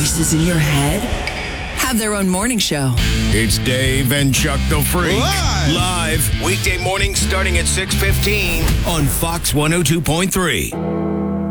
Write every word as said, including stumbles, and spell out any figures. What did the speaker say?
voices in your head have their own morning show. It's Dave and Chuck the Freak. Live. Live. Weekday mornings starting at six fifteen on Fox one oh two point three.